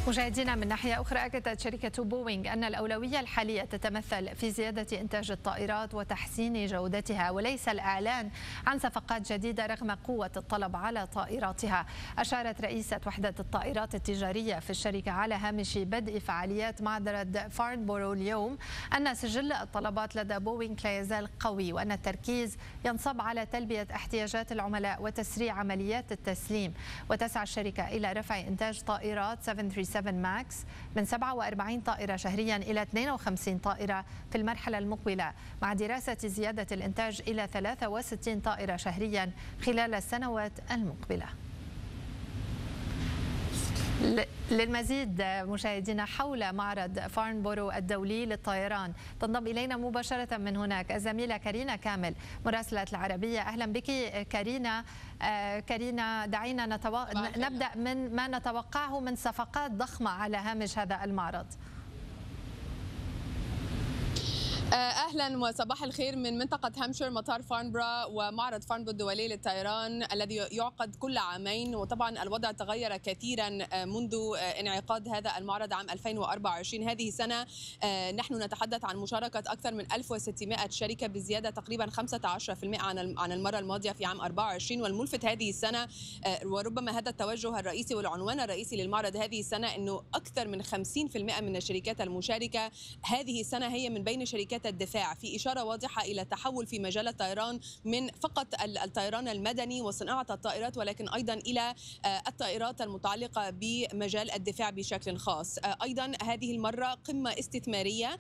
مشاهدينا، من ناحية أخرى أكدت شركة بوينغ أن الأولوية الحالية تتمثل في زيادة إنتاج الطائرات وتحسين جودتها، وليس الإعلان عن صفقات جديدة رغم قوة الطلب على طائراتها. أشارت رئيسة وحدة الطائرات التجارية في الشركة على هامش بدء فعاليات معرض فارنبورو اليوم أن سجل الطلبات لدى بوينغ لا يزال قوي، وأن التركيز ينصب على تلبية احتياجات العملاء وتسريع عمليات التسليم. وتسعى الشركة إلى رفع إنتاج طائرات 737 ماكس من 47 طائرة شهريا إلى 52 طائرة في المرحلة المقبلة، مع دراسة زيادة الإنتاج إلى 63 طائرة شهريا خلال السنوات المقبلة. للمزيد مشاهدينا حول معرض فارنبورو الدولي للطيران تنضم إلينا مباشرة من هناك الزميلة كارينا كامل مراسلة العربية. أهلا بك كارينا. كارينا، دعينا نبدأ من ما نتوقعه من صفقات ضخمة على هامش هذا المعرض. اهلا وصباح الخير من منطقه هامشير مطار فارنبرا ومعرض فارنبورو الدولي للطيران الذي يعقد كل عامين، وطبعا الوضع تغير كثيرا منذ انعقاد هذا المعرض عام 2024. هذه السنه نحن نتحدث عن مشاركه اكثر من 1600 شركه بزياده تقريبا 15% عن المره الماضيه في عام 24. والملفت هذه السنه وربما هذا التوجه الرئيسي والعنوان الرئيسي للمعرض هذه السنه انه اكثر من 50% من الشركات المشاركه هذه السنه هي من بين شركات الدفاع، في إشارة واضحة إلى تحول في مجال الطيران من فقط الطيران المدني وصناعة الطائرات، ولكن أيضا إلى الطائرات المتعلقة بمجال الدفاع بشكل خاص. أيضا هذه المرة قمة استثمارية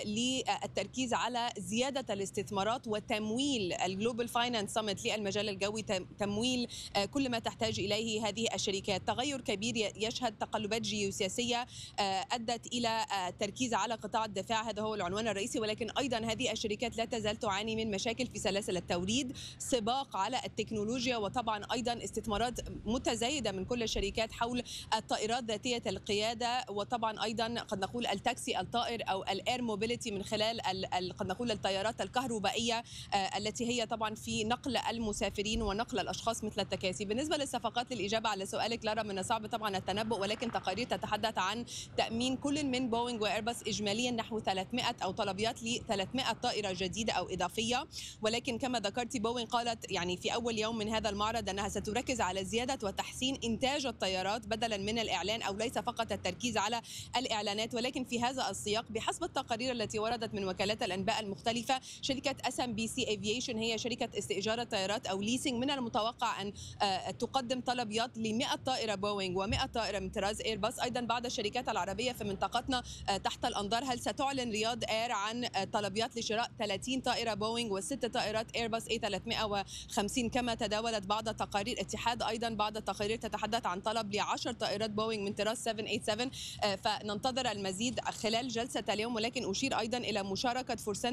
للتركيز على زيادة الاستثمارات وتمويل الجلوبال فاينانس سمت للمجال الجوي، تمويل كل ما تحتاج إليه هذه الشركات. تغير كبير يشهد تقلبات جيوسياسية أدت إلى التركيز على قطاع الدفاع، هذا هو العنوان الرئيسي، ولكن أيضا هذه الشركات لا تزال تعاني من مشاكل في سلاسل التوريد، سباق على التكنولوجيا، وطبعا أيضا استثمارات متزايدة من كل الشركات حول الطائرات ذاتية القيادة، وطبعا أيضا قد نقول التاكسي الطائر أو الإير موبيليتي من خلال قد نقول الطيارات الكهربائية التي هي طبعا في نقل المسافرين ونقل الأشخاص مثل التكاسي. بالنسبة للصفقات، للإجابة على سؤالك لارا، من الصعب طبعا التنبؤ، ولكن تقارير تتحدث عن تأمين كل من بوينغ وإيرباص إجماليا نحو 300 أو طلبيات ل 300 طائرة جديدة أو إضافية. ولكن كما ذكرت بوينغ قالت يعني في أول يوم من هذا المعرض أنها ستركز على زيادة وتحسين إنتاج الطيارات بدلا من الإعلان، أو ليس فقط التركيز على الإعلانات. ولكن في هذا السياق بحسب التقارير التي وردت من وكالات الأنباء المختلفة، شركة SMBC Aviation هي شركة استئجار الطائرات أو ليسينج، من المتوقع أن تقدم طلبيات ل 100 طائرة بوينغ و100 طائرة من طراز إيرباص. أيضا بعض الشركات العربية في منطقتنا تحت الأنظار، هل ستعلن رياض إير عن طلبيات لشراء 30 طائرة بوينغ و6 طائرات إيرباص A350 كما تداولت بعض تقارير اتحاد؟ أيضا بعض التقارير تتحدث عن طلب ل10 طائرات بوينغ من طراز 787. فننتظر المزيد خلال جلسة اليوم، ولكن أشير أيضا إلى مشاركة فرسان